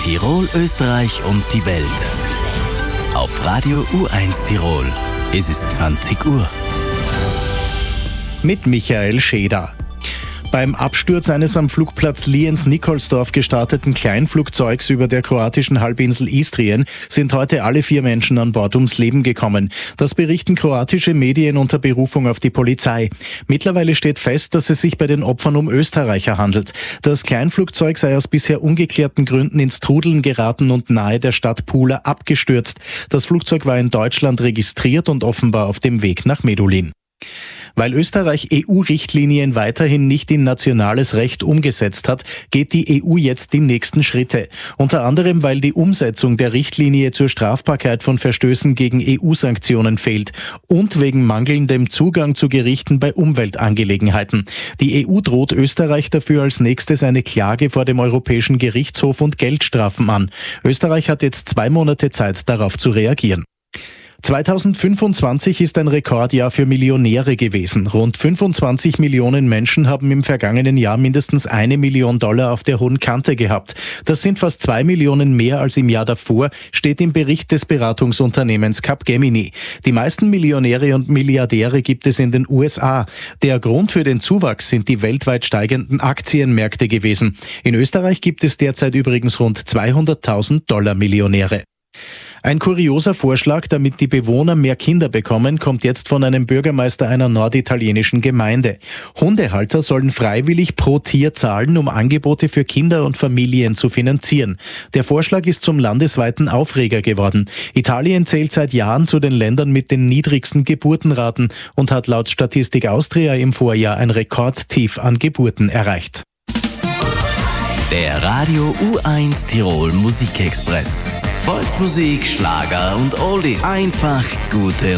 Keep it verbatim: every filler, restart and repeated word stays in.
Tirol, Österreich und die Welt. Auf Radio U eins Tirol. Es ist zwanzig Uhr. Mit Michael Scheder. Beim Absturz eines am Flugplatz Lienz-Nikolsdorf gestarteten Kleinflugzeugs über der kroatischen Halbinsel Istrien sind heute alle vier Menschen an Bord ums Leben gekommen. Das berichten kroatische Medien unter Berufung auf die Polizei. Mittlerweile steht fest, dass es sich bei den Opfern um Österreicher handelt. Das Kleinflugzeug sei aus bisher ungeklärten Gründen ins Trudeln geraten und nahe der Stadt Pula abgestürzt. Das Flugzeug war in Deutschland registriert und offenbar auf dem Weg nach Medulin. Weil Österreich E U-Richtlinien weiterhin nicht in nationales Recht umgesetzt hat, geht die E U jetzt die nächsten Schritte. Unter anderem, weil die Umsetzung der Richtlinie zur Strafbarkeit von Verstößen gegen E U-Sanktionen fehlt und wegen mangelndem Zugang zu Gerichten bei Umweltangelegenheiten. Die E U droht Österreich dafür als nächstes eine Klage vor dem Europäischen Gerichtshof und Geldstrafen an. Österreich hat jetzt zwei Monate Zeit, darauf zu reagieren. zweitausendfünfundzwanzig ist ein Rekordjahr für Millionäre gewesen. Rund fünfundzwanzig Millionen Menschen haben im vergangenen Jahr mindestens eine Million Dollar auf der hohen Kante gehabt. Das sind fast zwei Millionen mehr als im Jahr davor, steht im Bericht des Beratungsunternehmens Capgemini. Die meisten Millionäre und Milliardäre gibt es in den U S A. Der Grund für den Zuwachs sind die weltweit steigenden Aktienmärkte gewesen. In Österreich gibt es derzeit übrigens rund zweihunderttausend Dollar Millionäre. Ein kurioser Vorschlag, damit die Bewohner mehr Kinder bekommen, kommt jetzt von einem Bürgermeister einer norditalienischen Gemeinde. Hundehalter sollen freiwillig pro Tier zahlen, um Angebote für Kinder und Familien zu finanzieren. Der Vorschlag ist zum landesweiten Aufreger geworden. Italien zählt seit Jahren zu den Ländern mit den niedrigsten Geburtenraten und hat laut Statistik Austria im Vorjahr ein Rekordtief an Geburten erreicht. Der Radio U eins Tirol Musikexpress. Volksmusik, Schlager und Oldies. Einfach gute